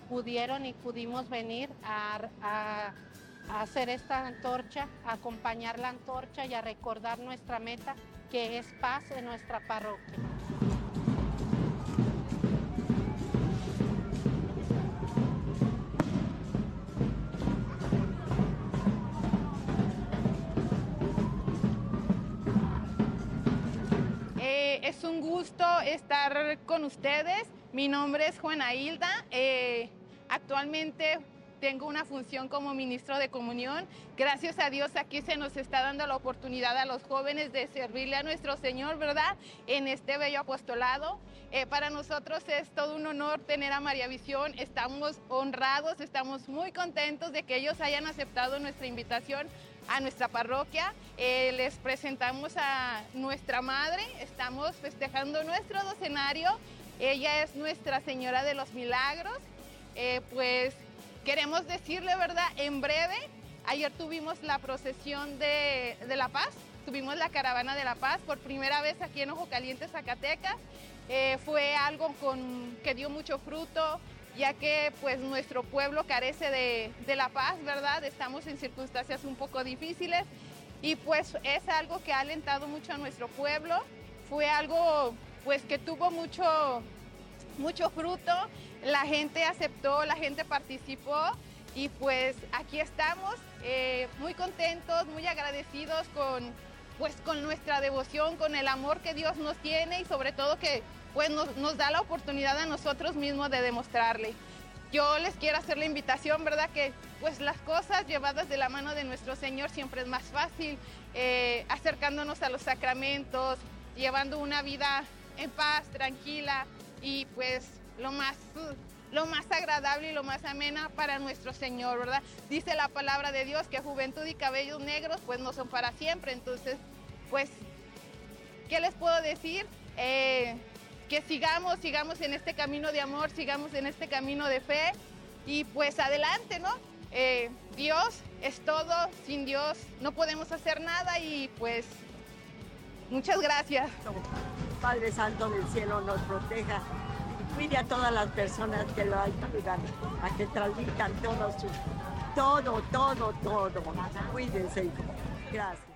pudieron y pudimos venir a hacer esta antorcha, a acompañar la antorcha y a recordar nuestra meta, que es paz en nuestra parroquia. Es un gusto estar con ustedes. Mi nombre es Juana Hilda. Actualmente tengo una función como ministro de comunión. Gracias a Dios aquí se nos está dando la oportunidad a los jóvenes de servirle a nuestro Señor, ¿verdad? En este bello apostolado. Para nosotros es todo un honor tener a María Visión. Estamos honrados, estamos muy contentos de que ellos hayan aceptado nuestra invitación a nuestra parroquia. Les presentamos a nuestra madre. Estamos festejando nuestro docenario. Ella es Nuestra Señora de los Milagros. Pues queremos decirle, ¿verdad? En breve, ayer tuvimos la procesión de La Paz, tuvimos la caravana de La Paz por primera vez aquí en Ojo Caliente, Zacatecas. Fue algo que dio mucho fruto, ya que pues nuestro pueblo carece de la paz, ¿verdad? Estamos en circunstancias un poco difíciles y pues es algo que ha alentado mucho a nuestro pueblo. Fue algo pues que tuvo mucho fruto, la gente aceptó, la gente participó y pues aquí estamos muy contentos, muy agradecidos con nuestra devoción, con el amor que Dios nos tiene y sobre todo que pues nos da la oportunidad a nosotros mismos de demostrarle. Yo les quiero hacer la invitación, ¿verdad? Que pues las cosas llevadas de la mano de nuestro Señor siempre es más fácil, acercándonos a los sacramentos, llevando una vida en paz, tranquila y pues lo más agradable y lo más amena para nuestro Señor, ¿verdad? Dice la palabra de Dios que juventud y cabellos negros pues no son para siempre. Entonces, pues, ¿qué les puedo decir? Que sigamos en este camino de amor, sigamos en este camino de fe y pues adelante, ¿no? Dios es todo, sin Dios no podemos hacer nada y pues muchas gracias. Padre Santo del Cielo nos proteja y cuide a todas las personas que lo ayudan, a que transmitan todo. Cuídense. Gracias.